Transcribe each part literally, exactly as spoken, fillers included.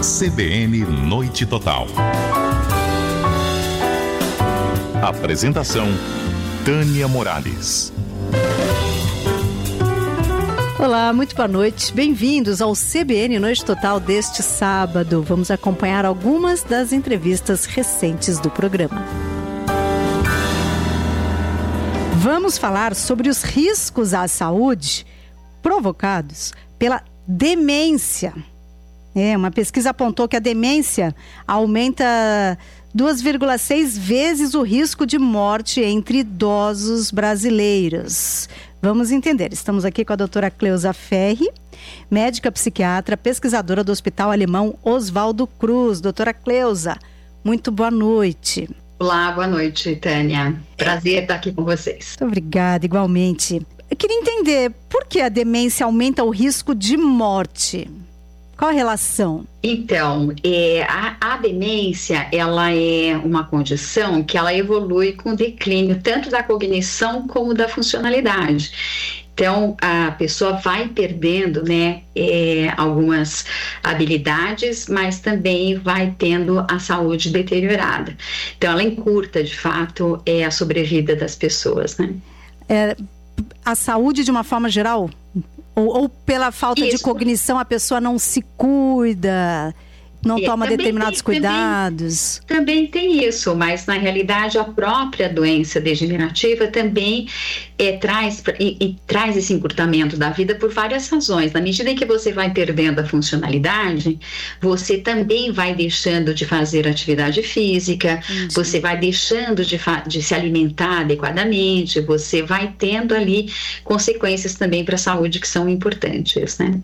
C B N Noite Total. Apresentação: Tânia Morales. Olá, muito boa noite. Bem-vindos ao C B N Noite Total deste sábado. Vamos acompanhar algumas das entrevistas recentes do programa. Vamos falar sobre os riscos à saúde provocados pela demência. É, uma pesquisa apontou que a demência aumenta duas vírgula seis vezes o risco de morte entre idosos brasileiros. Vamos entender. Estamos aqui com a doutora Cleusa Ferri, médica psiquiatra, pesquisadora do Hospital Alemão Oswaldo Cruz. Doutora Cleusa, muito boa noite. Olá, boa noite, Tânia. Prazer estar aqui com vocês. Muito obrigada, igualmente. Eu queria entender por que a demência aumenta o risco de morte. Qual a relação? Então, é, a, a demência, ela é uma condição que ela evolui com o declínio tanto da cognição como da funcionalidade. Então, a pessoa vai perdendo, né, é, algumas habilidades, mas também vai tendo a saúde deteriorada. Então, ela encurta, de fato, é, a sobrevida das pessoas, né? É, a saúde, de uma forma geral? Ou, ou pela falta Isso. de cognição, a pessoa não se cuida, não é, toma determinados tem, cuidados? Também, também tem isso, mas na realidade a própria doença degenerativa também é, traz, e, e traz esse encurtamento da vida por várias razões. Na medida em que você vai perdendo a funcionalidade, você também vai deixando de fazer atividade física, Entendi. Você vai deixando de, de se alimentar adequadamente, você vai tendo ali consequências também para a saúde que são importantes, né?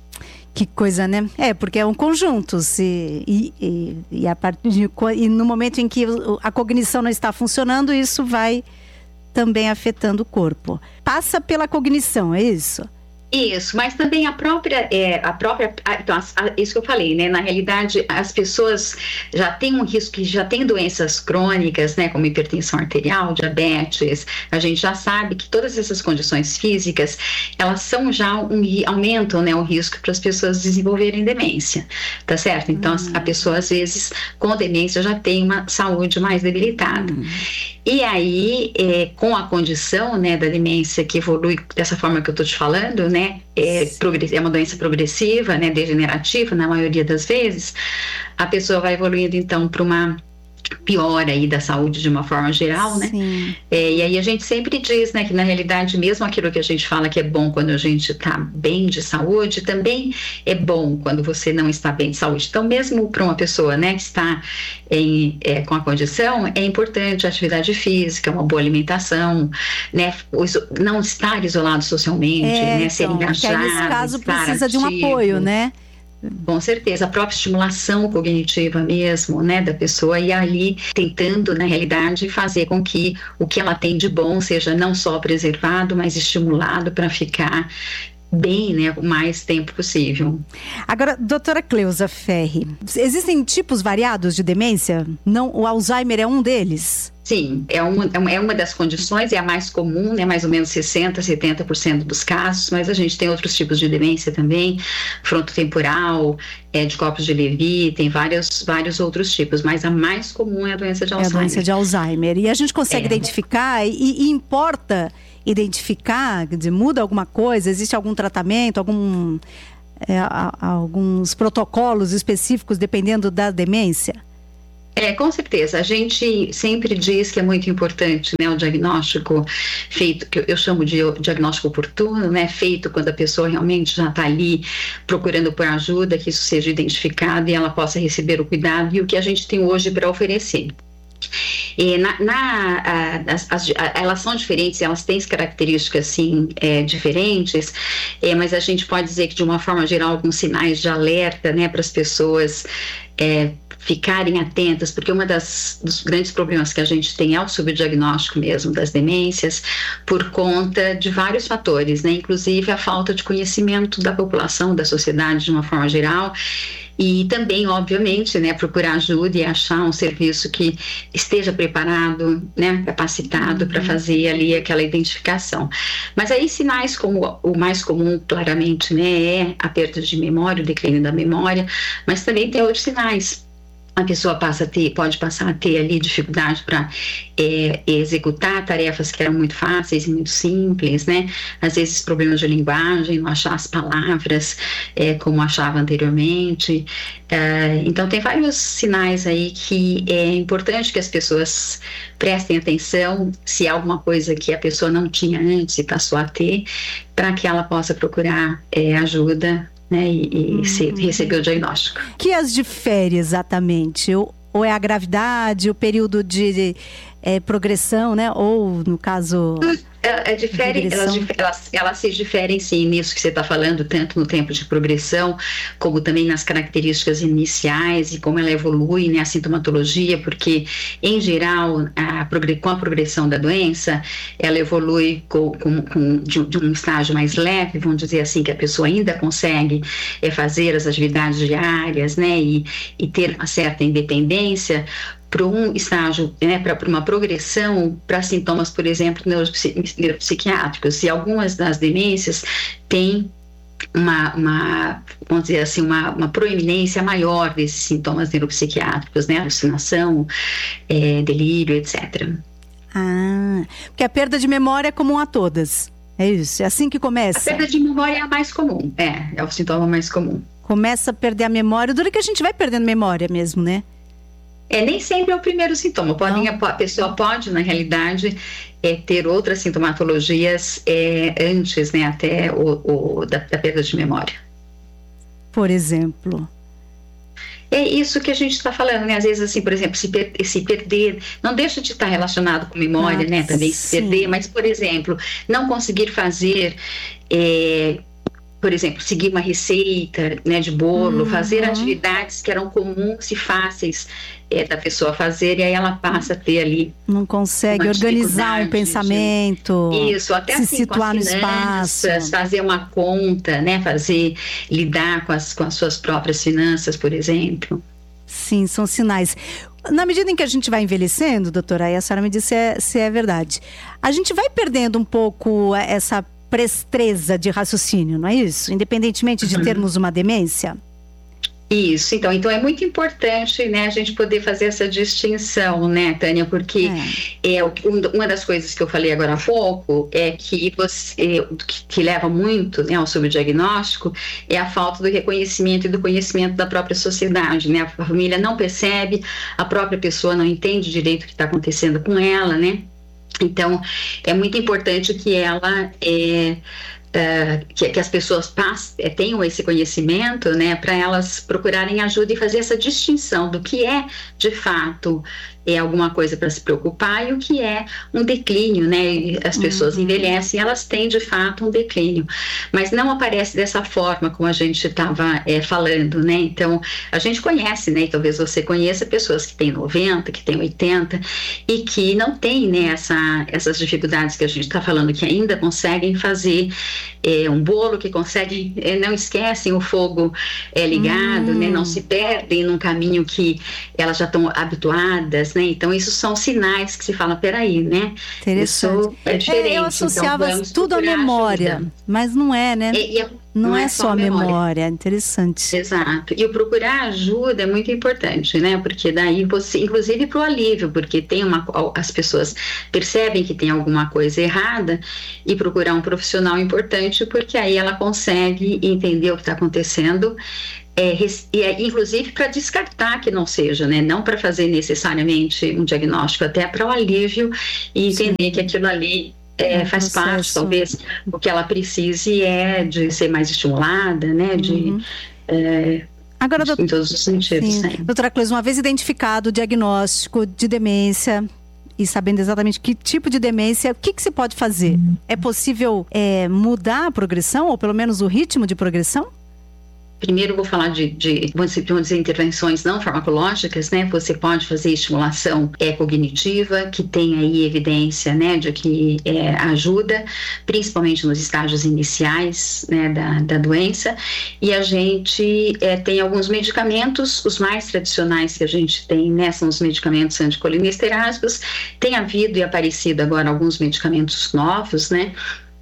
Que coisa, né? É, porque é um conjunto. Se, e, e, e, a partir de, e no momento em que a cognição não está funcionando, isso vai também afetando o corpo. Passa pela cognição, é isso? Isso, mas também a própria, é, a própria, a, então, a, a, isso que eu falei, né? Na realidade, as pessoas já têm um risco, que já têm doenças crônicas, né? Como hipertensão arterial, diabetes. A gente já sabe que todas essas condições físicas, elas são já um, aumentam, né, o risco para as pessoas desenvolverem demência, tá certo? Então, uhum. a pessoa, às vezes, com demência, já tem uma saúde mais debilitada. Uhum. E aí, é, com a condição, né, da demência que evolui dessa forma que eu estou te falando, né? É, é uma doença progressiva, né, degenerativa, na maioria das vezes, a pessoa vai evoluindo então para uma piora aí da saúde de uma forma geral, né? É, e aí a gente sempre diz, né, que na realidade mesmo aquilo que a gente fala que é bom quando a gente está bem de saúde, também é bom quando você não está bem de saúde. Então mesmo para uma pessoa, né, que está em, é, com a condição, é importante a atividade física, uma boa alimentação, né, não estar isolado socialmente, é, né, ser então, engajado, nesse caso precisa ativo. de um apoio, né? Com certeza, a própria estimulação cognitiva mesmo, né, da pessoa, e ali tentando, na realidade, fazer com que o que ela tem de bom seja não só preservado, mas estimulado para ficar bem, né, o mais tempo possível. Agora, doutora Cleusa Ferri, existem tipos variados de demência? Não, o Alzheimer é um deles? Sim, é uma, é uma das condições, é a mais comum, né, mais ou menos sessenta, setenta por cento dos casos, mas a gente tem outros tipos de demência também, frontotemporal, é, de corpos de Levy, tem vários, vários outros tipos, mas a mais comum é a doença de Alzheimer. É a doença de Alzheimer, e a gente consegue é. identificar, e, e importa identificar, quer dizer, muda alguma coisa, existe algum tratamento, algum, é, a, a, alguns protocolos específicos dependendo da demência? É, com certeza. A gente sempre diz que é muito importante, né, o diagnóstico feito, que eu chamo de diagnóstico oportuno, né, feito quando a pessoa realmente já está ali procurando por ajuda, que isso seja identificado e ela possa receber o cuidado e o que a gente tem hoje para oferecer. E na, na, a, as, as, a, elas são diferentes, elas têm características assim, é, diferentes, é, mas a gente pode dizer que de uma forma geral alguns sinais de alerta, né, para as pessoas é, ficarem atentas, porque uma das dos grandes problemas que a gente tem é o subdiagnóstico mesmo das demências, por conta de vários fatores, né, inclusive a falta de conhecimento da população, da sociedade de uma forma geral. E também, obviamente, né, procurar ajuda e achar um serviço que esteja preparado, né, capacitado uhum. para fazer ali aquela identificação. Mas aí sinais como o mais comum, claramente, né, é a perda de memória, o declínio da memória, mas também tem outros sinais. A pessoa passa a ter, pode passar a ter ali dificuldade para é, executar tarefas que eram muito fáceis e muito simples, né? Às vezes problemas de linguagem, não achar as palavras é, como achava anteriormente. É, então tem vários sinais aí que é importante que as pessoas prestem atenção se há alguma coisa que a pessoa não tinha antes e passou a ter, para que ela possa procurar é, ajuda, né, e, e uhum. se, receber o diagnóstico. O que as difere exatamente? Ou, ou é a gravidade, o período de é, progressão, né? Ou, no caso... É, é difere, elas, elas, elas se diferem sim nisso que você está falando, tanto no tempo de progressão, como também nas características iniciais e como ela evolui, né, a sintomatologia, porque em geral, a, com a progressão da doença, ela evolui com, com, com, de, de um estágio mais leve, vamos dizer assim, que a pessoa ainda consegue é, fazer as atividades diárias, né, e, e ter uma certa independência, para um estágio, né, para uma progressão para sintomas, por exemplo, neuropsiquiátricos. E algumas das demências têm uma, uma vamos dizer assim, uma, uma proeminência maior desses sintomas neuropsiquiátricos, né, alucinação, é, delírio, etcétera. Ah, porque a perda de memória é comum a todas. É isso, é assim que começa. A perda de memória é a mais comum, é, é o sintoma mais comum. Começa a perder a memória, dura que a gente vai perdendo memória mesmo, né? É, nem sempre é o primeiro sintoma. Pode, a pessoa pode, na realidade, é, ter outras sintomatologias é, antes, né, até o, o, da, da perda de memória. Por exemplo? É isso que a gente está falando, né? Às vezes, assim, por exemplo, se, per se perder, não deixa de estar relacionado com memória, ah, né? Também se perder, mas, por exemplo, não conseguir fazer... É, por exemplo, seguir uma receita, né, de bolo, uhum. fazer atividades que eram comuns e fáceis é, da pessoa fazer, e aí ela passa a ter ali... Não consegue organizar um pensamento, de, isso, até se assim, situar com as no finanças, espaço. Fazer uma conta, né, fazer, lidar com as, com as suas próprias finanças, por exemplo. Sim, são sinais. Na medida em que a gente vai envelhecendo, doutora, aí a senhora me disse se é, se é verdade, a gente vai perdendo um pouco essa prestreza de raciocínio, não é isso? Independentemente de termos uma demência? Isso, então, então é muito importante, né, a gente poder fazer essa distinção, né, Tânia, porque é. É, uma das coisas que eu falei agora há pouco é que você, que, que leva muito, né, ao subdiagnóstico é a falta do reconhecimento e do conhecimento da própria sociedade, né, a família não percebe, a própria pessoa não entende direito o que está acontecendo com ela, né. Então, é muito importante que ela, é, é, que, que as pessoas pass, é, tenham esse conhecimento, né, para elas procurarem ajuda e fazer essa distinção do que é, de fato, é alguma coisa para se preocupar e o que é um declínio, né? As pessoas uhum. envelhecem, elas têm de fato um declínio, mas não aparece dessa forma como a gente estava é, falando, né? Então, a gente conhece, né? E talvez você conheça pessoas que têm noventa, que têm oitenta e que não têm, né, essa, essas dificuldades que a gente está falando, que ainda conseguem fazer é, um bolo, que conseguem, é, não esquecem o fogo é, ligado, uhum. né? Não se perdem num caminho que elas já estão habituadas, né? Então, isso são sinais que se fala, peraí, né? Interessante. Isso é diferente. É, eu associava então, tudo à memória, ajuda. Mas não é, né? E, e, não, não é, é só a memória. memória, interessante. Exato. E o procurar ajuda é muito importante, né? Porque daí você, inclusive para o alívio, porque tem uma, as pessoas percebem que tem alguma coisa errada e procurar um profissional importante, porque aí ela consegue entender o que está acontecendo. É, é, inclusive para descartar que não seja, né? Não para fazer necessariamente um diagnóstico, até para o alívio e entender Sim. que aquilo ali é, é faz processo. parte, talvez o que ela precise é de ser mais estimulada, né? De, uhum. é, Agora, em todos os sentidos. Sim. Né? Doutora Cleusa, uma vez identificado o diagnóstico de demência e sabendo exatamente que tipo de demência, o que, que se pode fazer? Uhum. É possível é, mudar a progressão ou pelo menos o ritmo de progressão? primeiro eu vou falar de, de, vamos dizer, intervenções não farmacológicas, né? Você pode fazer estimulação é, cognitiva, que tem aí evidência, né, de que é, ajuda, principalmente nos estágios iniciais, né, da, da doença. E a gente é, tem alguns medicamentos, os mais tradicionais que a gente tem, né, são os medicamentos anticolinesteráticos. Tem havido e aparecido agora alguns medicamentos novos, né,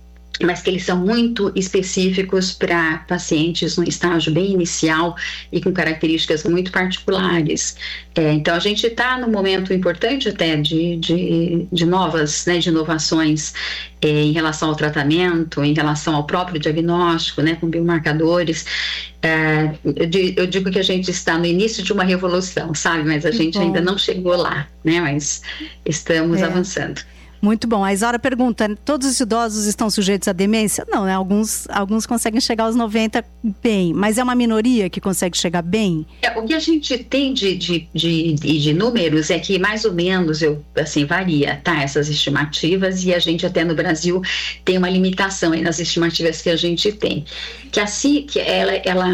mas que eles são muito específicos para pacientes no estágio bem inicial e com características muito particulares. É, então, a gente está num momento importante até de, de, de novas, né, de inovações é, em relação ao tratamento, em relação ao próprio diagnóstico, né, com biomarcadores. É, eu digo que a gente está no início de uma revolução, sabe? Mas a gente ainda não chegou lá, né? Mas estamos é. avançando. Muito bom. A Isaura pergunta, todos os idosos estão sujeitos à demência? Não, né? Alguns, alguns conseguem chegar aos noventa bem, mas é uma minoria que consegue chegar bem? É, o que a gente tem de, de, de, de números é que mais ou menos, eu, assim, varia, tá? Essas estimativas, e a gente até no Brasil tem uma limitação aí nas estimativas que a gente tem. Que assim, que ela... ela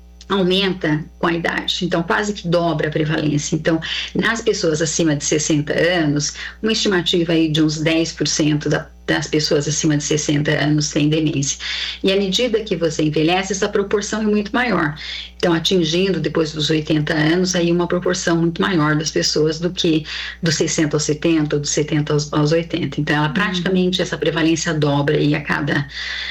aumenta com a idade, então quase que dobra a prevalência. Então, nas pessoas acima de sessenta anos, uma estimativa aí de uns dez por cento da, das pessoas acima de sessenta anos têm demência. E à medida que você envelhece, essa proporção é muito maior. Então, atingindo depois dos oitenta anos, aí uma proporção muito maior das pessoas do que dos sessenta aos setenta, ou dos setenta aos, aos oitenta. Então, ela praticamente, essa prevalência dobra aí a cada,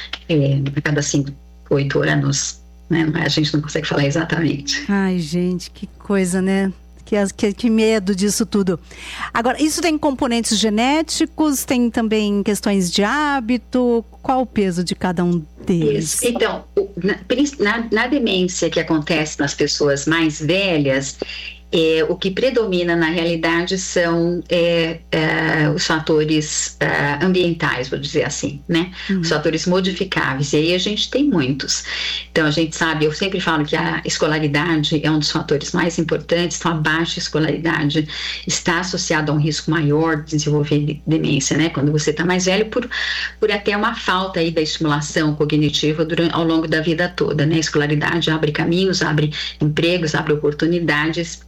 é, a cada cinco, oito anos. Né? A gente não consegue falar exatamente. Ai, gente, que coisa, né? Que, que, que medo disso tudo. Agora, isso tem componentes genéticos, tem também questões de hábito? Qual o peso de cada um deles? Isso. Então, na, na, na demência que acontece nas pessoas mais velhas, É, o que predomina na realidade são é, é, os fatores é, ambientais, vou dizer assim, né? Uhum. Os fatores modificáveis, e aí a gente tem muitos. Então a gente sabe, eu sempre falo que a escolaridade é um dos fatores mais importantes, então a baixa escolaridade está associada a um risco maior de desenvolver demência, né? Quando você está mais velho, por, por até uma falta aí da estimulação cognitiva durante, ao longo da vida toda, né? A escolaridade abre caminhos, abre empregos, abre oportunidades,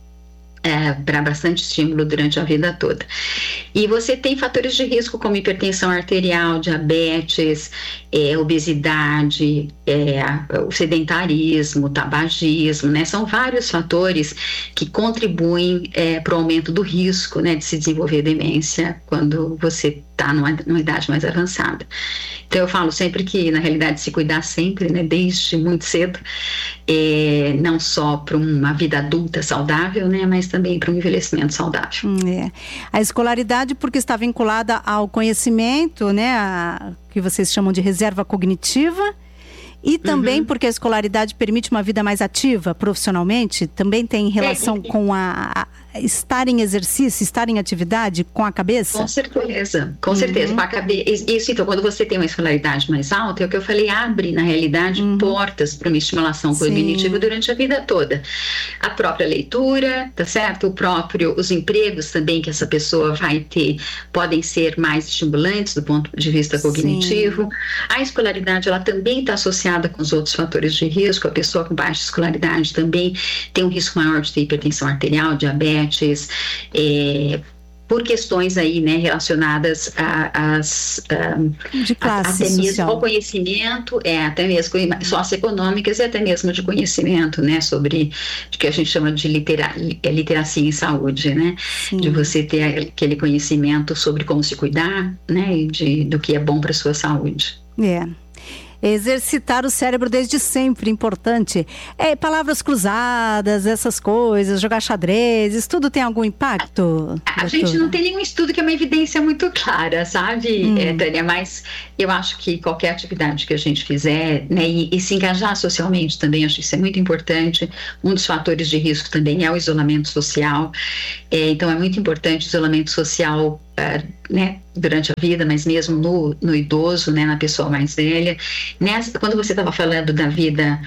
É, para bastante estímulo durante a vida toda. E você tem fatores de risco como hipertensão arterial, diabetes, é, obesidade, é, o sedentarismo, o tabagismo, né? São vários fatores que contribuem é, para o aumento do risco, né, de se desenvolver demência quando você está numa, numa idade mais avançada. Então eu falo sempre que, na realidade, se cuidar sempre, né, desde muito cedo, é, não só para uma vida adulta saudável, né, mas também para um envelhecimento saudável. É. A escolaridade, porque está vinculada ao conhecimento, né, a, que vocês chamam de reserva cognitiva, e também uhum. porque a escolaridade permite uma vida mais ativa profissionalmente, também tem relação é, com a, a estar em exercício, estar em atividade com a cabeça? Com certeza, com uhum. certeza. Com a cabe... Isso, então, quando você tem uma escolaridade mais alta, é o que eu falei, abre, na realidade, uhum. portas para uma estimulação cognitiva Sim. durante a vida toda. A própria leitura, tá certo? O próprio, os empregos também que essa pessoa vai ter podem ser mais estimulantes do ponto de vista cognitivo. Sim. A escolaridade, ela também está associada com os outros fatores de risco. A pessoa com baixa escolaridade também tem um risco maior de ter hipertensão arterial, diabetes, é, por questões aí, né, relacionadas às de classe até mesmo social. ao conhecimento, é, até mesmo socioeconômicas e até mesmo de conhecimento, né, sobre o que a gente chama de litera, literacia em saúde, né, Sim. de você ter aquele conhecimento sobre como se cuidar, né, e de, do que é bom para a sua saúde. É. Exercitar o cérebro desde sempre, importante. É, palavras cruzadas, essas coisas, jogar xadrez, isso tudo tem algum impacto? A, a gente não tem nenhum estudo que é uma evidência muito clara, sabe, hum. é, Tânia? Mas eu acho que qualquer atividade que a gente fizer, né, e, e se engajar socialmente também, acho que isso é muito importante. Um dos fatores de risco também é o isolamento social. É, então é muito importante o isolamento social, uh, né, durante a vida, mas mesmo no, no idoso, né, na pessoa mais velha. Nessa, quando você estava falando da vida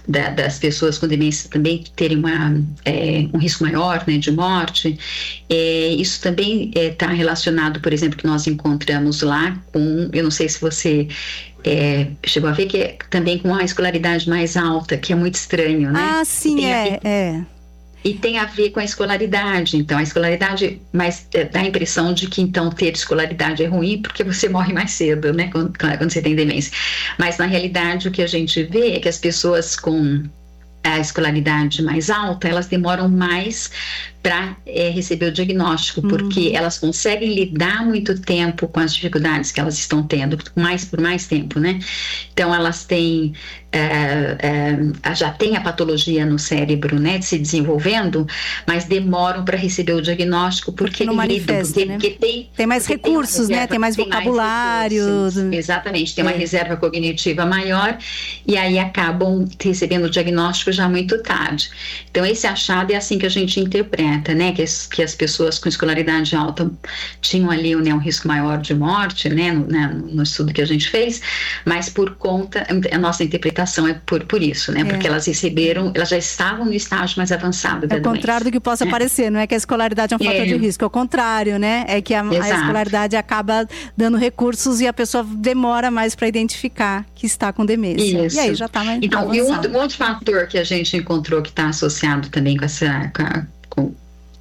da, das pessoas com demência também terem uma, é, um risco maior, né, de morte. É, isso também está relacionado, por exemplo, que nós encontramos lá com, eu não sei se você é, chegou a ver, que é também com a escolaridade mais alta, que é muito estranho, né? Ah, sim, é, é. E tem a ver com a escolaridade. Então, a escolaridade, mas é, dá a impressão de que, então, ter escolaridade é ruim porque você morre mais cedo, né? Quando, quando você tem demência. Mas, na realidade, o que a gente vê é que as pessoas com a escolaridade mais alta, elas demoram mais para é, receber o diagnóstico, porque uhum. elas conseguem lidar muito tempo com as dificuldades que elas estão tendo, mais por mais tempo, né? Então, elas têm, é, é, já tem a patologia no cérebro, né, se desenvolvendo, mas demoram para receber o diagnóstico porque, porque não lidam, porque, né? porque tem, tem mais porque recursos, tem reserva, né? Tem mais tem vocabulário. Mais Exatamente, tem é. uma reserva cognitiva maior e aí acabam recebendo o diagnóstico já muito tarde. Então, esse achado é assim que a gente interpreta, né, que as, que as pessoas com escolaridade alta tinham ali, né, um risco maior de morte, né, no, né, no estudo que a gente fez, mas por conta, a nossa interpretação é por, por isso, né, é. porque elas receberam, elas já estavam no estágio mais avançado da doença. É o contrário do que possa é. parecer, não é que a escolaridade é um fator é. de risco, é o contrário, né, é que a, a escolaridade acaba dando recursos e a pessoa demora mais para identificar que está com demência. Isso. E aí já está mais então, avançado. E um outro, um outro fator que a gente encontrou que está associado também com essa... Com a, com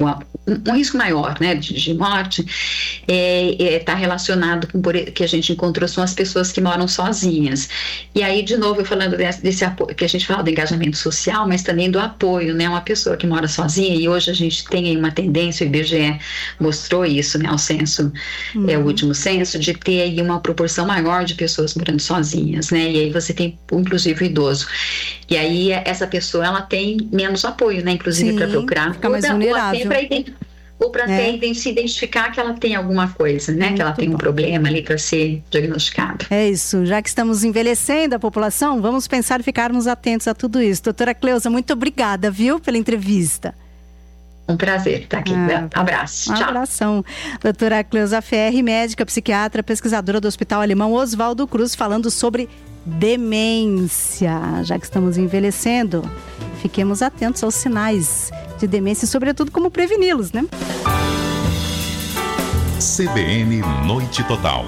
um risco maior, né, de, de morte, está é, é, tá relacionado com o que a gente encontrou são as pessoas que moram sozinhas. E aí, de novo, eu falando desse, desse apoio, que a gente fala do engajamento social, mas também do apoio, né, uma pessoa que mora sozinha, e hoje a gente tem aí uma tendência, o I B G E mostrou isso, né, o censo, uhum. é o último censo, de ter aí uma proporção maior de pessoas morando sozinhas, né, e aí você tem, inclusive, o idoso. E aí, essa pessoa, ela tem menos apoio, né, inclusive, para procurar fica mais vulnerável. Ou para é. se identificar que ela tem alguma coisa, né? Muito que ela tem um bom. problema ali para ser diagnosticado. É isso. Já que estamos envelhecendo a população, vamos pensar e ficarmos atentos a tudo isso. Doutora Cleusa, muito obrigada, viu, pela entrevista. Um prazer estar aqui. Ah, abraço. Um Tchau. Abração. Doutora Cleusa Ferri, médica, psiquiatra, pesquisadora do Hospital Alemão Oswaldo Cruz, falando sobre demência. Já que estamos envelhecendo, fiquemos atentos aos sinais de demência e, sobretudo, como preveni-los, né? C B N Noite Total.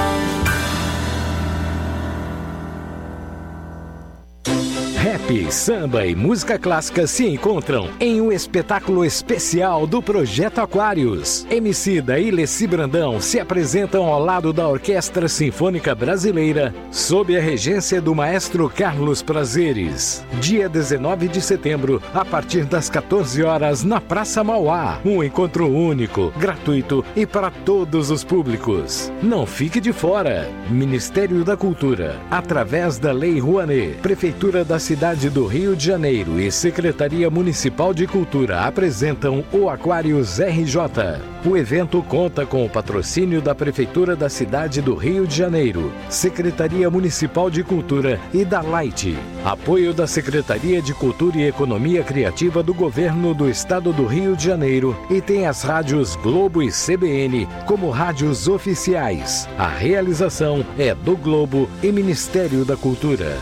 Rap, samba e música clássica se encontram em um espetáculo especial do Projeto Aquários. Emicida e Leci Brandão se apresentam ao lado da Orquestra Sinfônica Brasileira, sob a regência do maestro Carlos Prazeres. Dia dezenove de setembro, a partir das quatorze horas, na Praça Mauá. Um encontro único, gratuito e para todos os públicos. Não fique de fora. Ministério da Cultura, através da Lei Rouanet, Prefeitura da Cidade Cidade do Rio de Janeiro e Secretaria Municipal de Cultura apresentam o Aquários R J. O evento conta com o patrocínio da Prefeitura da Cidade do Rio de Janeiro, Secretaria Municipal de Cultura e da Light. Apoio da Secretaria de Cultura e Economia Criativa do Governo do Estado do Rio de Janeiro e tem as rádios Globo e C B N como rádios oficiais. A realização é do Globo e Ministério da Cultura.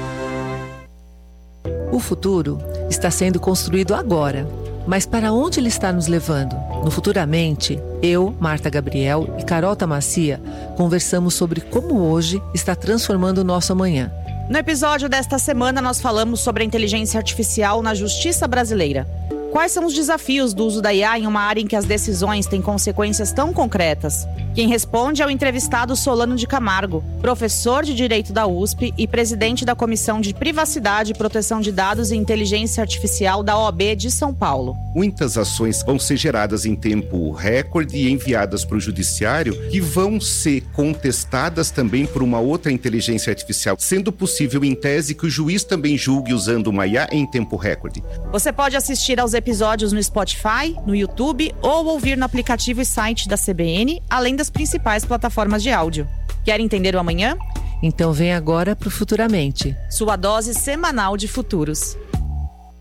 O futuro está sendo construído agora, mas para onde ele está nos levando? No Futuramente, eu, Marta Gabriel e Carol Tamacia conversamos sobre como hoje está transformando o nosso amanhã. No episódio desta semana, nós falamos sobre a inteligência artificial na justiça brasileira. Quais são os desafios do uso da I A em uma área em que as decisões têm consequências tão concretas? Quem responde é o entrevistado Solano de Camargo, professor de Direito da U S P e presidente da Comissão de Privacidade, Proteção de Dados e Inteligência Artificial da O A B de São Paulo. Muitas ações vão ser geradas em tempo recorde e enviadas para o judiciário, que vão ser contestadas também por uma outra inteligência artificial, sendo possível, em tese, que o juiz também julgue usando uma I A em tempo recorde. Você pode assistir aos episódios no Spotify, no YouTube ou ouvir no aplicativo e site da C B N, além das principais plataformas de áudio. Quer entender o amanhã? Então vem agora pro Futuramente. Sua dose semanal de futuros.